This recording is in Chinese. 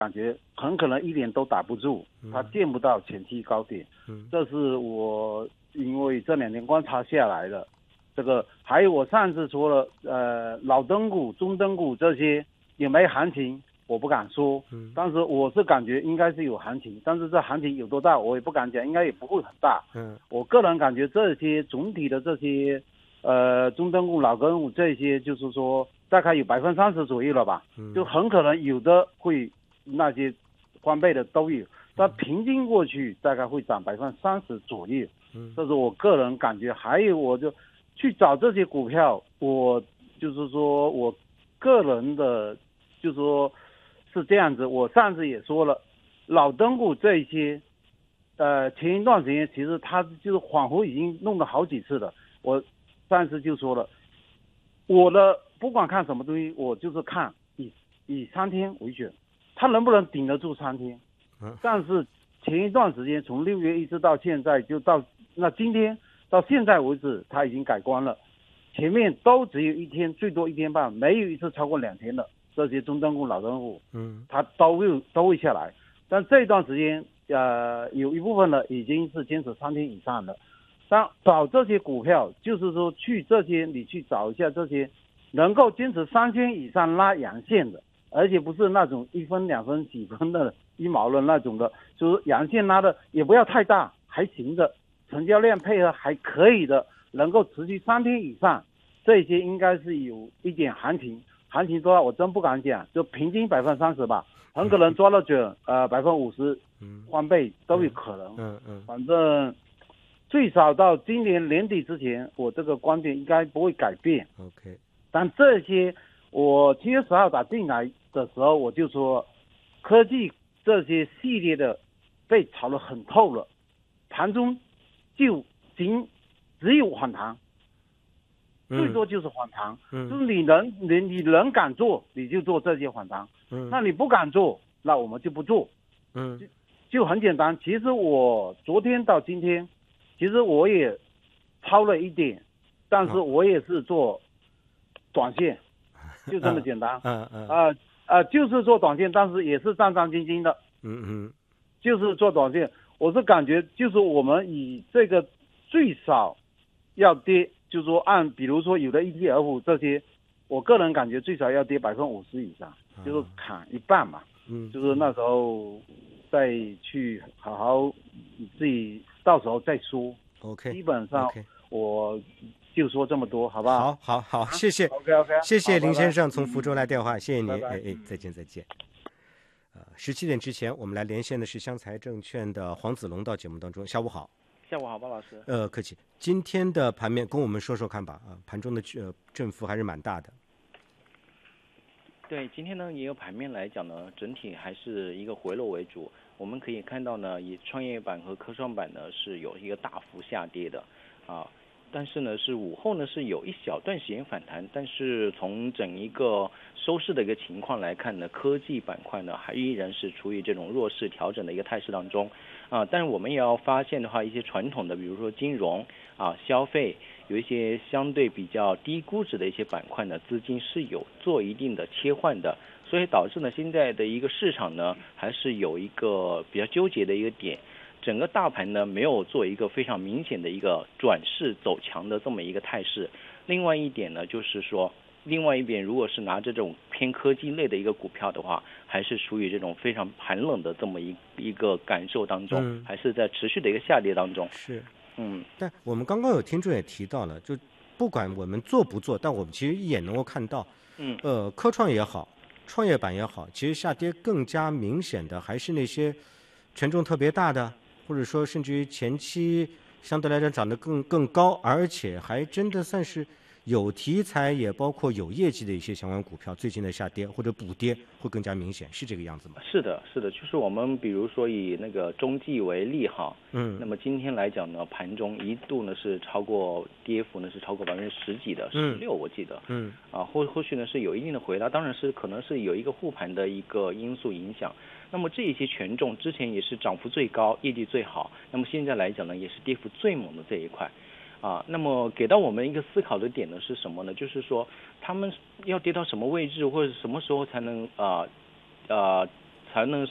感觉很可能一年都打不住，它见不到前期高点。这是我因为这2年观察下来的。这个还有我上次说了，老灯股、中灯股这些有没有行情，我不敢说。但是我是感觉应该是有行情，但是这行情有多大我也不敢讲，应该也不会很大。我个人感觉这些总体的这些中灯股、老灯股这些，就是说大概有30%左右了吧，就很可能有的会那些翻倍的都有，但平均过去大概会涨30%左右。这是我个人感觉。还有我就去找这些股票，我就是说我个人的就是说是这样子。我上次也说了，老灯股这一些前一段时间其实它就是恍惚已经弄了好几次了。我上次就说了，我的不管看什么东西，我就是看以3天为准，它能不能顶得住3天。但是前一段时间从6月一直到现在，就到那今天到现在为止，它已经改观了。前面都只有1天，最多1天半，没有一次超过2天的。这些中灯股、老灯股，它都会下来。但这段时间，有一部分呢已经是坚持3天以上的。但找这些股票，就是说去这些你去找一下这些能够坚持3天以上拉阳线的，而且不是那种1分2分几分的1毛的那种的，就是阳线拉的也不要太大，还行的，成交量配合还可以的，能够持续3天以上，这些应该是有一点行情。行情多少我真不敢讲，就平均30%吧，很可能抓得准，50%翻倍都有可能。反正最少到今年年底之前，我这个观点应该不会改变。 OK。 但这些我7月10号打进来的时候，我就说，科技这些系列的被炒得很透了，盘中就只有反弹。最多就是反弹，就是你能敢做，你就做这些反弹。那你不敢做，那我们就不做。就很简单。其实我昨天到今天，其实我也抄了一点，但是我也是做短线，就这么简单。就是做短线，但是也是战战兢兢的。就是做短线，我是感觉就是我们以这个最少要跌。就是说比如说有的 ETF 这些，我个人感觉最少要跌50%以上，就是砍一半嘛。就是那时候再去好好自己到时候再说。 OK。 基本上我就说这么多，好不好？ 好，谢谢。 OK。 谢谢林先生从福州来电话，谢谢您。 拜拜。 再见。17点之前，我们来连线的是湘财证券的黄子龙到节目当中。下午好。 下午好，包老师。 客气。今天的盘面跟我们说说看吧。盘中的振幅还是蛮大的。 对，今天呢也有盘面来讲呢，整体还是一个回落为主。我们可以看到呢，以创业板和科创板呢是有一个大幅下跌的但是呢是午后呢是有一小段时间反弹，但是从整一个收市的一个情况来看呢，科技板块呢还依然是处于这种弱势调整的一个态势当中但是我们也要发现的话，一些传统的比如说金融消费，有一些相对比较低估值的一些板块呢，资金是有做一定的切换的，所以导致呢现在的一个市场呢还是有一个比较纠结的一个点。整个大盘呢没有做一个非常明显的一个转势走强的这么一个态势。另外一点呢就是说，另外一边如果是拿这种偏科技类的一个股票的话，还是属于这种非常寒冷的这么一个感受当中，还是在持续的一个下跌当中。 是。但我们刚刚有听众也提到了，就不管我们做不做，但我们其实也能够看到科创也好，创业板也好，其实下跌更加明显的还是那些权重特别大的，或者说甚至于前期相对来讲涨得更高，而且还真的算是有题材也包括有业绩的一些相关股票，最近的下跌或者补跌会更加明显，是这个样子吗？ 是的，就是我们比如说以那个中纪为例那么今天来讲呢，盘中一度呢是超过跌幅呢是超过10%几的，16%我记得，后续呢是有一定的回拉，当然是可能是有一个护盘的一个因素影响。那么这一些权重之前也是涨幅最高、业绩最好，那么现在来讲呢，也是跌幅最猛的这一块。那么给到我们一个思考的点呢是什么呢？就是说他们要跌到什么位置，或者什么时候才能才能